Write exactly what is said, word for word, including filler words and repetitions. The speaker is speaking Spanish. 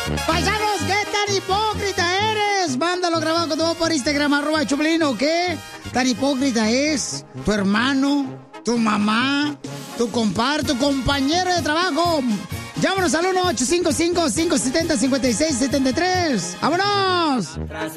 Paisanos, ¿qué tan hipócrita eres? Mándalo grabado con tu voz por Instagram, arroba Choplin, ¿o qué? ¿Tan hipócrita es tu hermano, tu mamá, tu compadre, tu compañero de trabajo? Llámanos al uno ocho cinco cinco, cinco siete cero, cinco seis siete tres. ¡Vámonos!